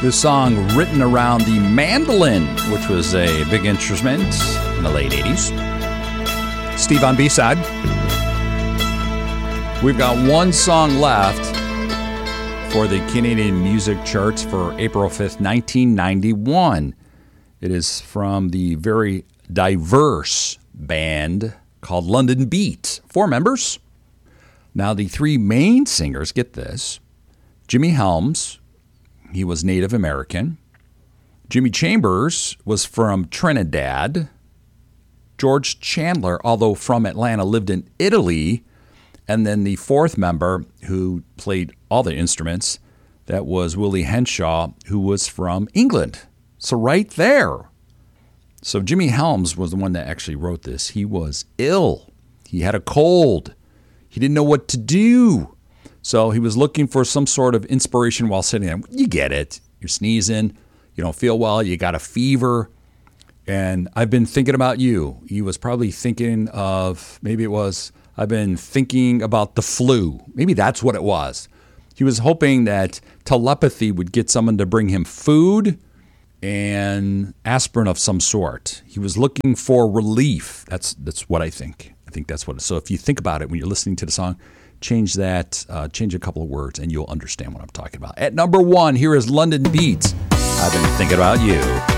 This song written around the mandolin, which was a big instrument in the late 80s. Steve on B-side. We've got one song left for the Canadian music charts for April 5th, 1991. It is from the very diverse band called London Beat. 4 members. Now, the 3 main singers, get this. Jimmy Helms, he was Native American. Jimmy Chambers was from Trinidad. George Chandler, although from Atlanta, lived in Italy. And then the 4th member, who played all the instruments, that was Willie Henshaw, who was from England. So right there. So Jimmy Helms was the one that actually wrote this. He was ill. He had a cold. He didn't know what to do. So he was looking for some sort of inspiration while sitting there. You get it. You're sneezing. You don't feel well. You got a fever. And I've been thinking about you. He was probably thinking of, maybe it was, I've been thinking about the flu. Maybe that's what it was. He was hoping that telepathy would get someone to bring him food and aspirin of some sort. He was looking for relief. That's what I think. I think that's what it is. So if you think about it when you're listening to the song, change that, change a couple of words, and you'll understand what I'm talking about. At number 1, here is London Beat. I've been thinking about you.